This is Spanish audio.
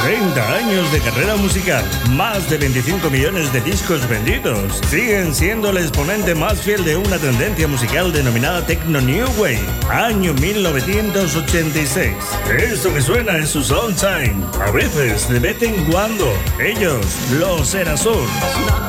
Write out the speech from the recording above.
30 años de carrera musical, más de 25 millones de discos vendidos. Siguen siendo el exponente más fiel de una tendencia musical denominada Techno New Wave. Año 1986. Esto que suena es su Soundtime. A veces, de vez en cuando, ellos, los Erasurs.